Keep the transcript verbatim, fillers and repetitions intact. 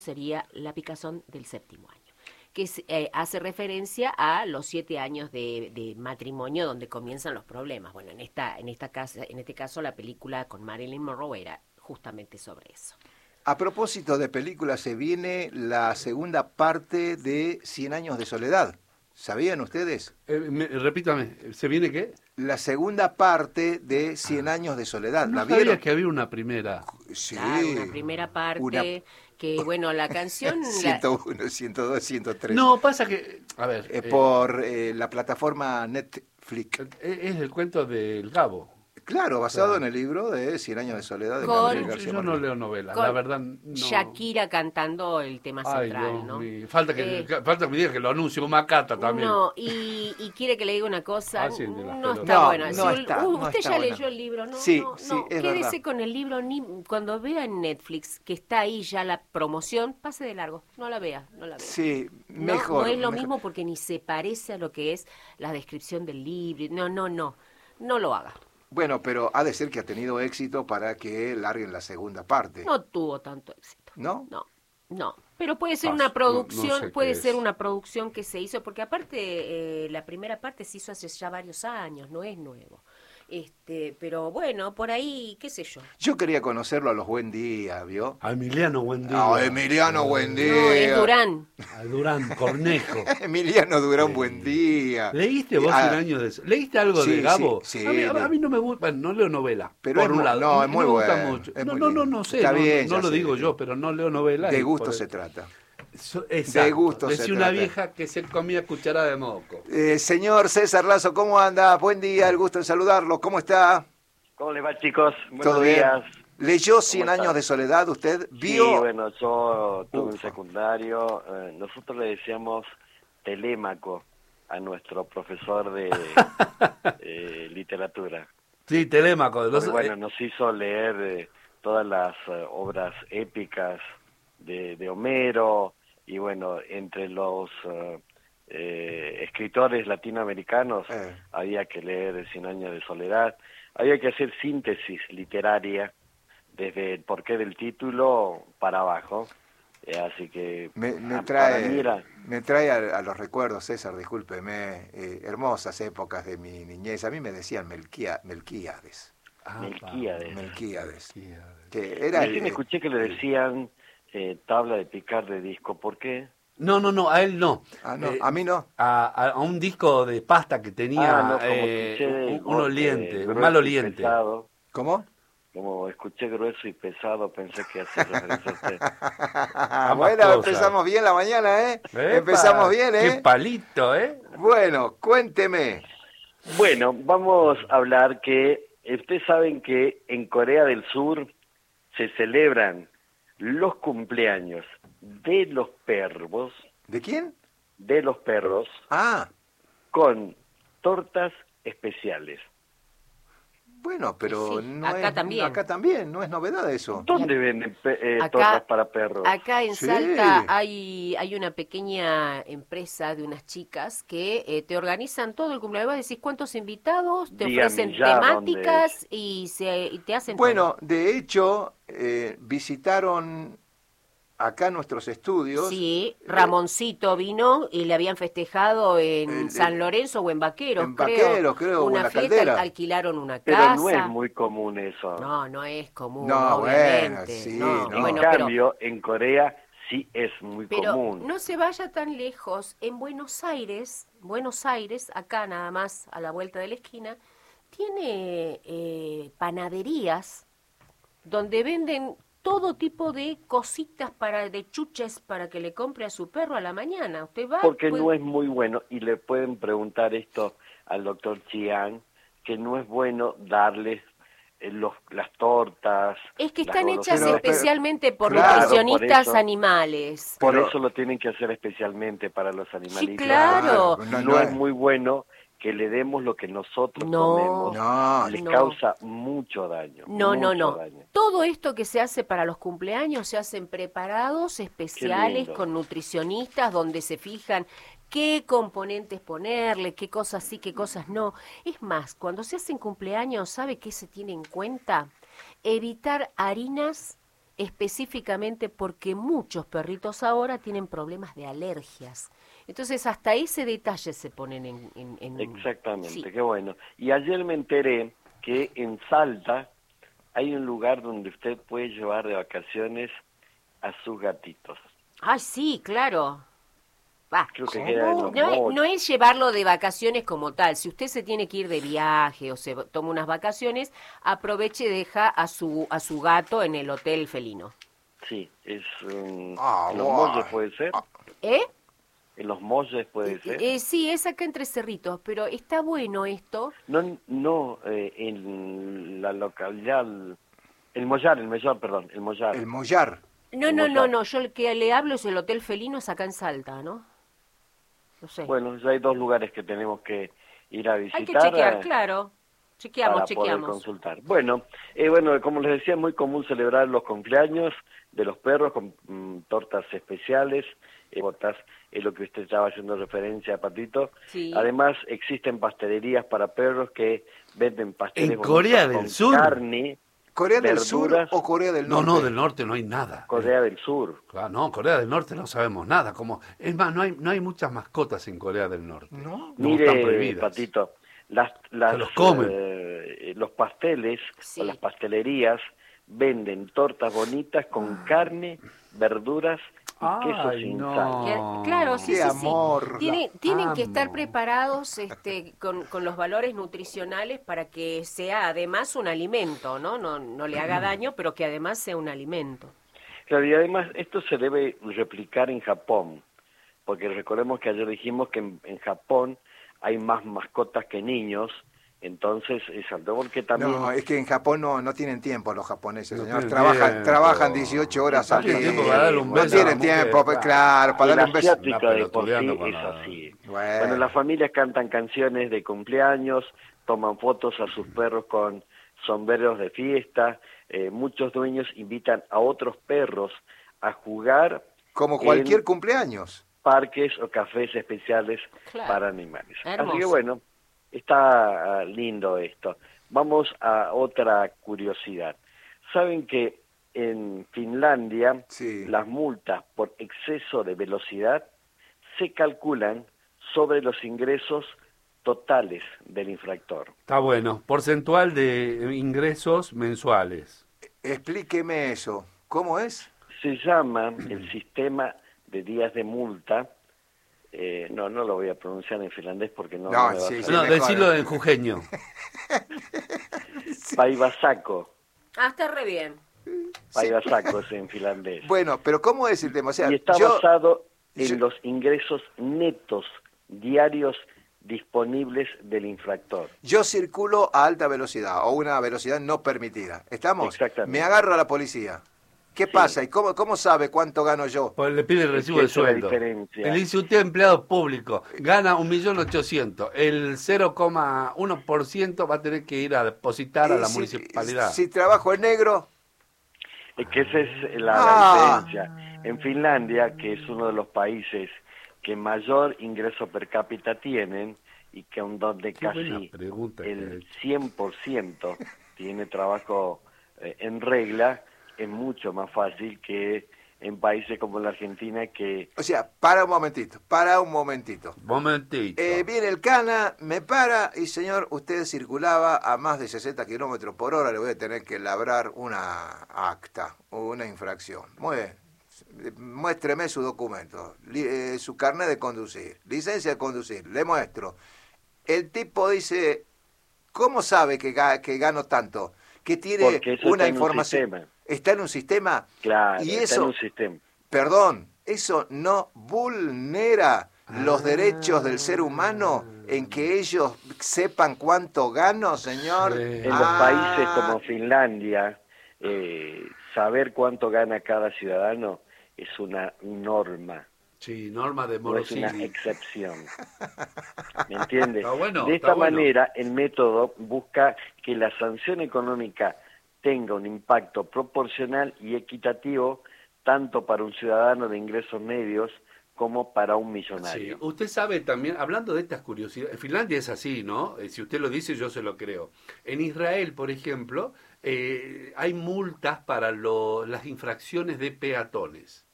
sería La picazón del séptimo año, que es, eh, hace referencia a los siete años de, de matrimonio donde comienzan los problemas. Bueno, en esta, en esta casa, en este caso la película con Marilyn Monroe era justamente sobre eso. A propósito de películas, se viene la segunda parte de Cien años de soledad. ¿Sabían ustedes? Eh, me, repítame, ¿se viene qué? La segunda parte de Cien años de soledad. No ¿La sabía vieron? que había una primera. Sí. Claro, una primera parte Una- que, bueno, la canción... la- ciento uno, ciento dos, ciento tres. No, pasa que, a ver, Eh, eh, por eh, la plataforma Netflix. eh, es el cuento del Gabo. Claro, basado Claro. en el libro de Cien años de soledad de Con- Gabriel Yo, García yo no Márquez. leo novelas, con la verdad no. Shakira cantando el tema Ay, central, Dios ¿no? mío. Falta que, Eh, falta que me diga que lo anuncie un Macata también. No, y, y quiere que le diga una cosa, Ah, sí, de las no pelotas. está No, bueno. no Si un- está, uh, no usted está ya buena. leyó el libro, ¿no? Sí, no, sí, no, es quédese verdad. con el libro, ni cuando vea en Netflix que está ahí ya la promoción, pase de largo, no la vea, no la vea. Sí, No, mejor. no es lo mejor. mismo porque ni se parece a lo que es la descripción del libro, no, no, no, no lo haga. Bueno, pero ha de ser que ha tenido éxito para que larguen la segunda parte. No tuvo tanto éxito. ¿No? No, no. Pero puede ser Paso, una no- no producción, sé qué puede es. ser una producción que se hizo, porque aparte eh, la primera parte se hizo hace ya varios años, no es nuevo. Este, pero bueno, por ahí, qué sé yo. Yo quería conocerlo a los Buen Día, ¿vio? A Emiliano, buen día. Ah, Emiliano, buen día. No, es Durán. A Durán, Cornejo. Emiliano Durán, buen día. ¿Leíste vos Ah, Cien años de ¿Leíste algo sí, de Gabo? sí, sí, a, mí, a- le- a mí no me gusta, bueno, no leo novela. Pero por es un mu- lado. no, es muy me gusta bueno, mucho. es No, muy no, no, lindo. no sé, Está no, bien, no ya lo sé. digo yo, pero no leo novela. De y gusto por se eso- trata. So- exacto. De gusto se Decía una trata. vieja que se comía cuchara de moco. Eh, señor César Lazo, ¿cómo anda? Buen día, el gusto en saludarlo. ¿Cómo está? ¿Cómo les va, chicos? Buenos ¿Todo bien? días. ¿Leyó Cien están? años de soledad usted? Sí, ¿Vio? bueno, yo tuve un Ufa. secundario. eh, nosotros le decíamos Telémaco a nuestro profesor de eh, literatura. Sí, Telémaco. Porque, Los- bueno, eh, nos hizo leer eh, todas las eh, obras épicas de, de Homero y, bueno, entre los eh, eh, escritores latinoamericanos Eh. había que leer Cien años de soledad. Había que hacer síntesis literaria desde el porqué del título para abajo. Eh, así que Me, me ah, para mí trae, era- me trae a, a los recuerdos, César, discúlpeme, eh, hermosas épocas de mi niñez. A mí me decían Melquía, Melquíades. ah, Melquíades. Melquíades. Melquíades. Que era, Recién eh, escuché que le decían eh, tabla de picar de disco. ¿Por qué? No, no, no, a él no. Ah, no, Eh, a mí no. a, a- a un disco de pasta que tenía Ah, no, como eh, escuché un, un go- oliente, eh, un grueso mal y oliente. pesado. ¿Cómo? Como escuché grueso y pesado, pensé que hacía referencia a usted. Bueno, cosas. empezamos bien la mañana, ¿eh? Epa, Empezamos bien, Qué ¿eh? palito, ¿eh? Bueno, cuénteme. Bueno, vamos a hablar que ustedes saben que en Corea del Sur se celebran los cumpleaños de los perros, ¿De quién? de los perros, Ah, con tortas especiales. bueno, pero Sí, no acá es, también. acá también, no es novedad eso. ¿Dónde venden pe- eh, Acá- tortas para perros? Acá en Sí. Salta hay, hay una pequeña empresa de unas chicas que eh, te organizan todo el cumpleaños. Vos decís cuántos invitados, te Dígame ofrecen ya temáticas y, se, y te hacen Bueno, de hecho, eh, visitaron acá nuestros todo. estudios. Sí, Ramoncito vino y le habían festejado en El- San el- Lorenzo o en Vaqueros, en creo. Vaqueros, creo, o en Una La fiesta, Caldera. alquilaron una Pero casa. no es muy común eso. No, no es común, No, obviamente. bueno, sí, no, no. en bueno, pero- cambio, en Corea sí es muy Pero común. no se vaya tan lejos. En Buenos Aires, Buenos Aires, acá nada más a la vuelta de la esquina, tiene eh, panaderías donde venden todo tipo de cositas para de chuches para que le compre a su perro a la mañana. Usted va, Porque puede- no es muy bueno, y le pueden preguntar esto al doctor Chiang, que no es bueno darles eh, los, las tortas. es que las están hechas golosinas. pero- especialmente por claro, nutricionistas por eso- animales. Por pero- eso lo tienen que hacer especialmente para los animalitos. claro. No, No, no es es- muy bueno que le demos lo que nosotros No. comemos. No, Les no. causa mucho daño. No, no, mucho no. daño. Todo esto que se hace para los cumpleaños se hacen preparados especiales lindo. con nutricionistas donde se fijan qué componentes ponerle, qué cosas sí, qué cosas no. Es más, cuando se hacen cumpleaños, ¿sabe qué se tiene en cuenta? Evitar harinas específicamente porque muchos perritos ahora tienen problemas de alergias. Entonces hasta ese detalle se ponen en... en, en Exactamente, sí. qué bueno. Y ayer me enteré que en Salta hay un lugar donde usted puede llevar de vacaciones a sus gatitos. Ay, sí, claro. Va, Creo que ¿Cómo? queda en los no, es- Molles. no es llevarlo de vacaciones como tal. Si usted se tiene que ir de viaje o se toma unas vacaciones, aproveche y deja a su, a su gato en el hotel felino. Sí, es um, Ah, en los guay. Molles puede ser. ¿Eh? En los Molles puede Eh, ser. eh, sí, es acá entre Cerritos, pero está bueno esto. No, no eh, en la localidad, el Mollar, el Mollar, perdón, el Mollar. El Mollar. No, El no, no, Mollar. no, yo el que le hablo es el hotel felino, es acá en Salta, ¿no? No sé. Bueno, ya hay dos lugares que tenemos que ir a visitar. Hay que chequear, eh, claro. Chequeamos, para poder chequeamos. consultar. Bueno, eh, bueno, como les decía, es muy común celebrar los cumpleaños de los perros con mm, tortas especiales, eh, botas, es lo que usted estaba haciendo referencia, Patito. Sí. Además, existen pastelerías para perros que venden pasteles ¿En bonitos Corea del con Sur? carne, ¿Corea del Sur verduras. o Corea del No, Norte? no, del norte no hay nada. Corea del Sur. Claro, no, Corea del Norte no sabemos nada. Como, es más, no hay, no hay muchas mascotas en Corea del Norte. No. No están Mire, prohibidas. Patito, las, las, los comen. eh, los pasteles Sí. o las pastelerías venden tortas bonitas con carne, verduras y queso Ay, sin no. sal. Que- Claro, sí, Qué sí, sí. amor. Tiene- tienen que estar Amo. preparados este, con, con los valores nutricionales para que sea además un alimento, ¿no? No, no le haga daño, pero que además sea un alimento. Claro, y además esto se debe replicar en Japón, porque recordemos que ayer dijimos que en, en Japón hay más mascotas que niños, entonces es algo porque también... No, es que en Japón no, no tienen tiempo los japoneses, No señor. tienen Trabajan, tiempo. trabajan dieciocho horas No al tienen día. tiempo para darle un No beso a la tienen mujer, tiempo, pues, claro, para el darle un beso. asiático Anda de por sí pelotudeando con es la- así. Bueno. Bueno, las familias cantan canciones de cumpleaños, toman fotos a sus perros con sombreros de fiesta, eh, muchos dueños invitan a otros perros a jugar Como cualquier en cumpleaños. parques o cafés especiales Claro. para animales. Hermoso. Así que bueno, está ah, lindo esto. Vamos a otra curiosidad. ¿Saben que en Finlandia Sí. las multas por exceso de velocidad se calculan sobre los ingresos totales del infractor? Está bueno. Porcentual de ingresos mensuales. Explíqueme eso. ¿Cómo es? Se llama el sistema de días de multa. Eh, no, no lo voy a pronunciar en finlandés porque no, No, no me va a sí, salir. sí. No, mejor. decirlo en jujeño. Paivasako. Ah, está re bien. Paivasako es en finlandés. Bueno, pero ¿cómo es el tema? O sea, y está yo, basado en yo- los ingresos netos diarios disponibles del infractor. yo circulo a alta velocidad o una velocidad no permitida. ¿Estamos? Exactamente. Me agarra la policía. ¿Qué pasa? ¿Y cómo, cómo sabe cuánto gano yo? Pues le pide el recibo que de esa es la sueldo. diferencia. Le dice, usted empleado público, gana un millón ochocientos. El cero coma uno por ciento va a tener que ir a depositar a Y la si- municipalidad. Si trabajo en negro, Es que esa es la, Ah. la diferencia. En Finlandia, que es uno de los países que mayor ingreso per cápita tienen y que un donde Qué buena casi pregunta que ha el hecho. cien por ciento tiene trabajo eh, en regla, es mucho más fácil que en países como la Argentina que o sea, para un momentito, para un momentito. Momentito. Eh, viene el cana, me para y señor, usted circulaba a más de sesenta kilómetros por hora, le voy a tener que labrar una acta o una infracción. Muy bien, muéstreme su documento, li- eh, su carnet de conducir, licencia de conducir, le muestro. El tipo dice, ¿cómo sabe que, ga- que gano tanto? Que tiene Porque eso una está en un información. sistema. Está en un sistema. claro, y está eso, en un sistema. perdón, eso no vulnera los Ah. derechos del ser humano en que ellos sepan cuánto gano, señor. Sí. En los Ah, países como Finlandia, eh, saber cuánto gana cada ciudadano es una norma, Sí, norma de no es una Morosini. excepción. ¿Me entiendes? Está bueno, de está esta bueno. manera, el método busca que la sanción económica tenga un impacto proporcional y equitativo tanto para un ciudadano de ingresos medios como para un Sí, millonario. usted sabe también, hablando de estas curiosidades, en Finlandia es así, ¿no? Eh, Si usted lo dice, yo se lo creo. En Israel, por ejemplo, eh, hay multas para lo- las infracciones de peatones.